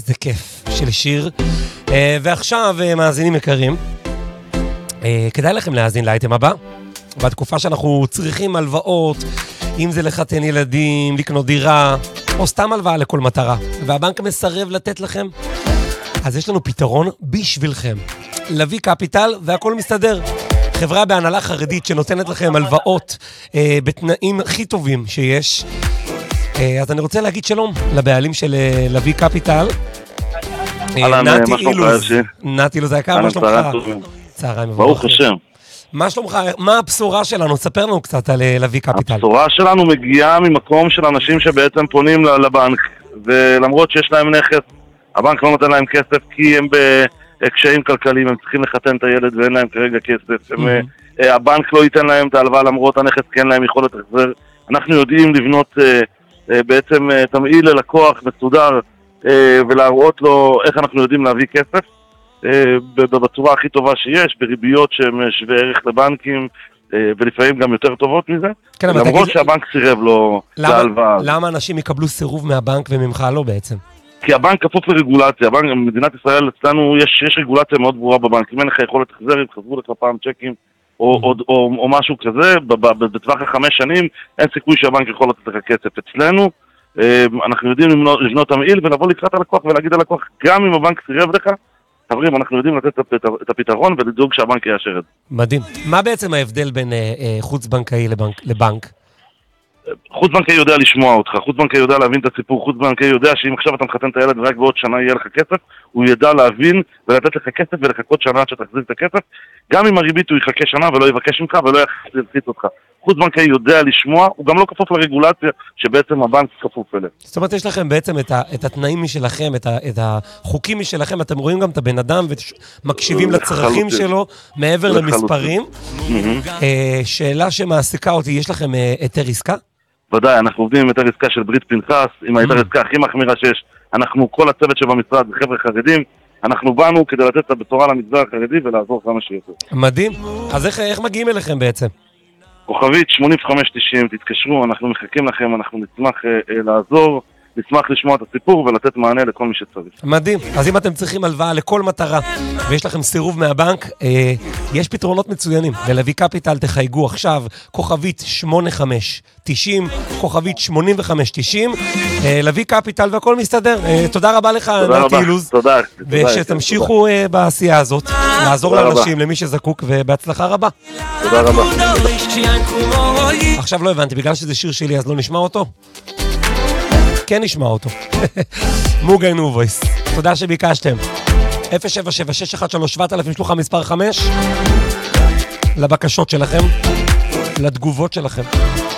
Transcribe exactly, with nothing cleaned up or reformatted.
איזה כיף של שיר. ועכשיו, מאזינים יקרים, כדאי לכם להאזין לאייטם הבא. בתקופה שאנחנו צריכים הלוואות, אם זה לחתן ילדים, לקנות דירה, או סתם הלוואה לכל מטרה, והבנק מסרב לתת לכם, אז יש לנו פתרון בשבילכם. לוי קפיטל והכל מסתדר. חברה בהנהלה חרדית שנותנת לכם הלוואות אה, בתנאים הכי טובים שיש. אה, אז אני רוצה להגיד שלום לבעלים של אה, לוי קפיטל. אה, נתי אילוז. נתי אילוז היקר, מה שלומך? צהריים מבורך. ברוך השם. מה שלומך? מה הבשורה שלנו? ספר לנו קצת על אה, לוי קפיטל. הבשורה שלנו מגיעה ממקום של אנשים שבעצם פונים לבנק, ולמרות שיש להם נכס, הבנק לא נותן להם כסף כי הם בקשיים כלכליים, הם צריכים לחתן את הילד ואין להם כרגע כסף. הם, mm-hmm. הבנק לא ייתן להם את ההלוואה למרות הנכס, כי אין להם יכולת החזר. אנחנו יודעים לבנות בעצם תמהיל ללקוח מסודר ולהראות לו איך אנחנו יודעים להביא כסף בצורה הכי טובה שיש, בריביות שהן שווה ערך לבנקים ולפעמים גם יותר טובות מזה, כן, למרות תגיד... שהבנק סירב לו להלוואה. למה אנשים יקבלו סירוב מהבנק וממך לא בעצם? כי הבנק כפוף לרגולציה, הבנק, מדינת ישראל אצלנו יש, יש רגולציה מאוד ברורה בבנק, אם אין לך יכולת החזר, אם חזרו לך פעם צ'קים או, או, או, או משהו כזה, בטווח החמש שנים אין סיכוי שהבנק יכול לתת לך כסף. אצלנו אנחנו יודעים לבנות תמהיל ולבוא לקראת הלקוח ולהגיד ללקוח, גם אם הבנק סירב לך, חברים, אנחנו יודעים לתת את הפתרון ולדאוג שהבנק יאשר את זה. מדהים. מה בעצם ההבדל בין חוץ-בנקאי לבנק, לבנק? חוץ-בנקאי יודע לשמוע אותך, חוץ-בנקאי יודע להבין את הסיפור, חוץ-בנקאי יודע שאם עכשיו אתה מחתן את הילד ורק בעוד שנה יהיה לך כסף, הוא ידע להבין ולתת לך כסף ולחכות שנה עד שתחזיר את הכסף, גם אם הריבית הוא יחכה שנה ולא יבקש ממך ולא יחזיץ אותך. חוץ-בנקאי יודע לשמוע, הוא גם לא כפוף לרגולציה שבעצם הבנק כפוף אליה. זאת אומרת, יש לכם בעצם את, ה, את התנאים משלכם, את, ה, את החוקים משלכם, אתם רואים גם את הבן אדם ומקשיבים לצרכים שלו מעבר למספרים. שאלה שמעסיקה אותי, יש לכם היתר עסקה? ודאי, אנחנו עובדים עם היתר עסקה של ברית פנחס, עם היתר עסקה הכי מחמירה שיש. אנחנו, כל הצוות שבמשרד, חבר'ה חרדים, אנחנו באנו כדי לתת את הבשורה למגזר החרדי ולעזור כמה שיותר. מדהים. אז איך, איך מגיעים אליכם בעצם? כוכבית שמונים וחמש תשעים, תתקשרו, אנחנו מחכים לכם, אנחנו נשמח אה, אה, לעזור, נשמח לשמוע את הסיפור ולתת מענה לכל מי שצריך. מדהים. אז אם אתם צריכים הלוואה לכל מטרה ויש לכם סירוב מהבנק, אה, יש פתרונות מצוינים. ללוי קפיטל תחייגו עכשיו, כוכבית שמונים וחמש תשעים, כוכבית שמונים וחמש תשעים, אה, לוי קפיטל והכל מסתדר. אה, תודה רבה לך, נתי אילוז. תודה. ושתמשיכו אה, בעשייה הזאת, לעזור לאנשים, למי שזקוק, ובהצלחה רבה. תודה רבה. עכשיו לא הבנתי, בגלל שזה שיר שלי אז לא נשמע אותו? כן נשמע אותו. מוגן ווויס. תודה שביקשתם. אפס שבע שבע שש אחת שלוש שבע אלף שלוחה מספר חמש. לבקשות שלכם, לתגובות שלכם.